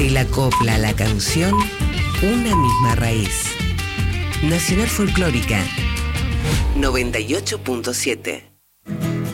De la copla a la canción, una misma raíz. Nacional Folclórica 98.7.